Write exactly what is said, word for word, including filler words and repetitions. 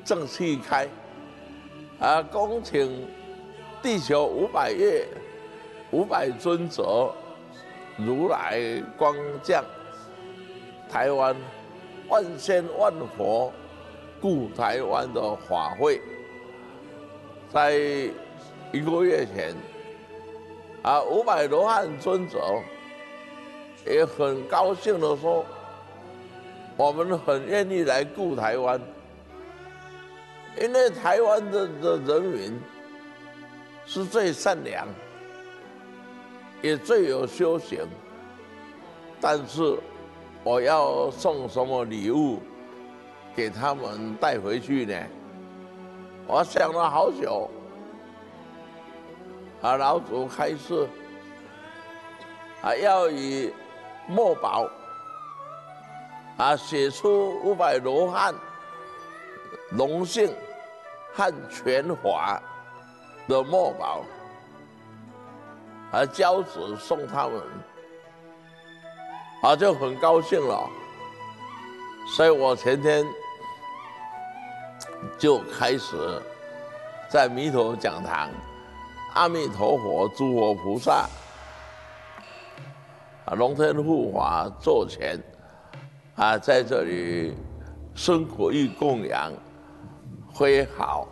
正气开，啊，恭请地球五百岳、五百尊者如来光降台湾，万仙万佛顾台湾的法会，在一个月前，啊，五百罗汉尊者也很高兴的说，我们很愿意来顾台湾，因为台湾的的人民是最善良，也最有修行。但是我要送什么礼物给他们带回去呢？我想了好久，啊，老祖开示，啊，要以墨宝，啊，写出五百罗汉龙性和全法的墨宝，啊，交子送他们。啊，就很高兴了，所以我前天就开始在弥陀讲堂，阿弥陀佛、诸佛菩萨、啊龙天护法座前，啊，在这里生火欲供养，挥毫